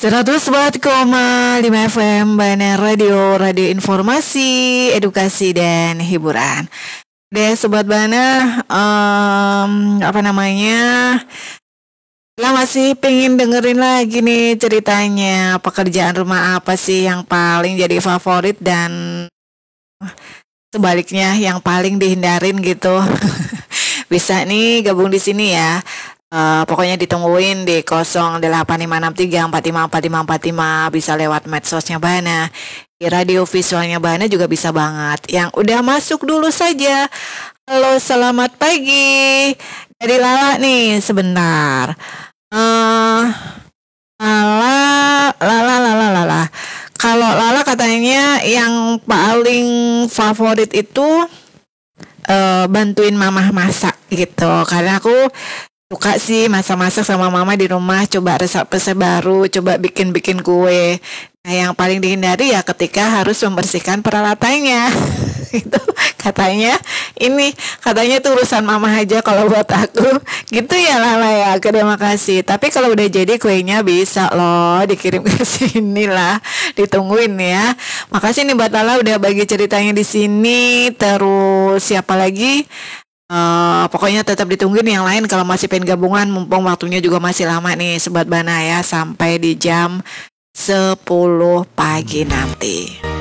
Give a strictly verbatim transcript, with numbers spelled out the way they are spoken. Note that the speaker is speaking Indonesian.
seratus empat koma lima F M Bana Radio, radio informasi, edukasi dan hiburan. Deh Sobat Bana, um, apa namanya? Lah masih pengen dengerin lagi nih ceritanya pekerjaan rumah apa sih yang paling jadi favorit dan sebaliknya yang paling dihindarin gitu. Bisa nih gabung di sini ya. Uh, pokoknya ditungguin di nol delapan lima enam tiga empat lima empat lima empat lima, bisa lewat medsosnya Bana. Di radio visualnya Bana juga bisa banget. Yang udah masuk dulu saja. Halo, selamat pagi. Dari Lala nih, sebentar. Uh, Lala, Lala, Lala, Lala. Kalau Lala katanya yang paling favorit itu uh, bantuin mamah masak gitu. Karena aku suka sih masak-masak sama mama di rumah, coba resep-resep baru, coba bikin-bikin kue. Nah, yang paling dihindari ya ketika harus membersihkan peralatannya. Itu katanya ini katanya itu urusan mama aja kalau buat aku. Gitu ya Lala ya. Terima kasih. Tapi kalau udah jadi kuenya bisa loh dikirim ke sini lah. Ditungguin ya. Makasih nih buat Lala udah bagi ceritanya di sini. Terus siapa lagi? Uh, pokoknya tetap ditungguin yang lain kalau masih pengen gabungan, mumpung waktunya juga masih lama nih Sobat Bana ya, sampai di jam sepuluh pagi nanti.